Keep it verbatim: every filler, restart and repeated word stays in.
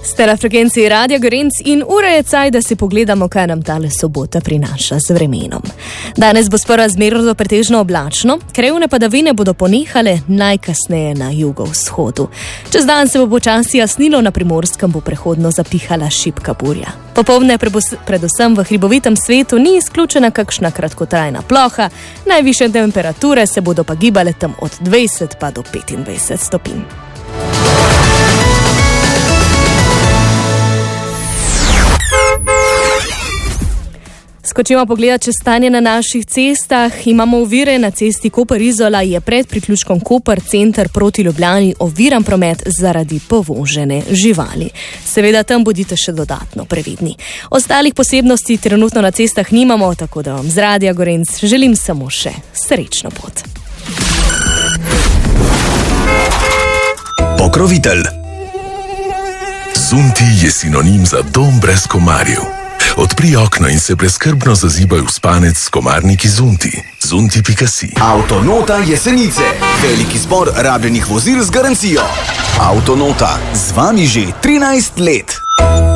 Ste na frekvenciji Radia Gorenc in ura je caj, da si pogledamo, kaj nam tale sobota prinaša z vremenom. Danes bo sprva zmerno do pretežno oblačno, krajevne padavine bodo ponehale najkasneje na jugovzhodu. Čez dan se bo počasi jasnilo, na Primorskem bo prehodno zapihala šibka burja. Popoldne predvsem v hribovitem svetu ni izključena kakšna kratkotrajna ploha, najvišje temperature se bodo pa gibale tam od dvajset pa do petindvajset stopinj. Skočimo pogledati čez stanje na naših cestah. Imamo ovire na cesti Koper-Izola, je pred priključkom Koper center proti Ljubljani oviran promet zaradi povožene živali. Seveda tam bodite še dodatno previdni. Ostalih posebnosti trenutno na cestah nimamo, tako da vam z Radia Gorenc želim samo še srečno pot. Pokrovitelj. Zunti je sinonim za dom brez komarjev. Odpri okno in se brezskrbno zazibaj v spanec s komarniki Zunti. Zunti pika si. Avtonota Jesenice. Veliki zbor rabljenih vozil z garancijo. Avtonota. Z vami že trinajst let.